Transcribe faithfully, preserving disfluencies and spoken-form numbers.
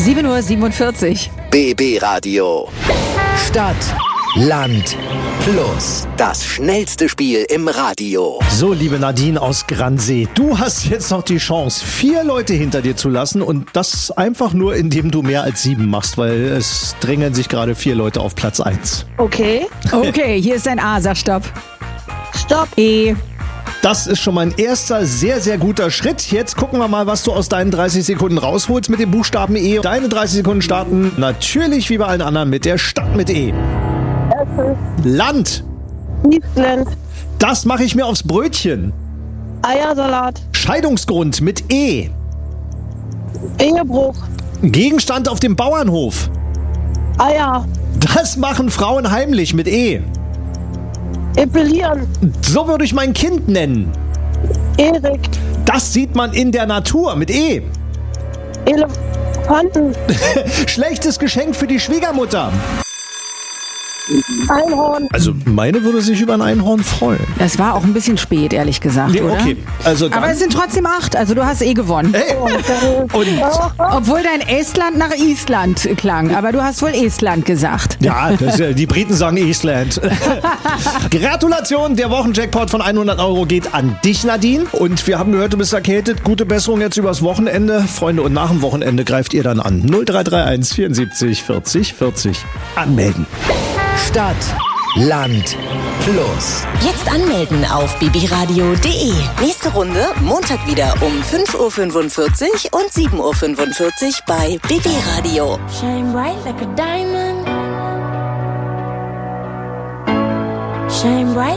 sieben Uhr siebenundvierzig. B B Radio. Stadt, Land, Plus. Das schnellste Spiel im Radio. So, liebe Nadine aus Gransee, du hast jetzt noch die Chance, vier Leute hinter dir zu lassen und das einfach nur, indem du mehr als sieben machst, weil es drängen sich gerade vier Leute auf Platz eins. Okay. Okay, hier ist ein A, sag Stopp. Stopp. E. Das ist schon mal ein erster sehr, sehr guter Schritt. Jetzt gucken wir mal, was du aus deinen dreißig Sekunden rausholst mit dem Buchstaben E. Deine dreißig Sekunden starten natürlich wie bei allen anderen mit der Stadt mit E. Essen. Land. Island. Das mache ich mir aufs Brötchen. Eiersalat. Scheidungsgrund mit E. Ehebruch. Gegenstand auf dem Bauernhof. Eier. Das machen Frauen heimlich mit E. Epilieren. So würde ich mein Kind nennen. Erik. Das sieht man in der Natur mit E. Elefanten. Schlechtes Geschenk für die Schwiegermutter. Einhorn. Also meine würde sich über ein Einhorn freuen. Das war auch ein bisschen spät, ehrlich gesagt, Nee, oder? okay. Also dann, Aber es sind trotzdem acht, also du hast eh gewonnen. hey. Und Obwohl dein Estland nach Island klang, aber du hast wohl Estland gesagt. ja, das, ist ja- die Briten sagen Island. Gratulation, der Wochenjackpot von hundert Euro geht an dich, Nadine. Und wir haben gehört, du bist erkältet. Gute Besserung jetzt übers Wochenende. Freunde, und nach dem Wochenende greift ihr dann an. null drei drei eins vierundsiebzig vierzig vierzig. Anmelden. Stadt, Land, Plus. Jetzt anmelden auf b b radio punkt d e. Nächste Runde Montag wieder um fünf Uhr fünfundvierzig und sieben Uhr fünfundvierzig bei B B Radio. Shine bright like a diamond. Shine bright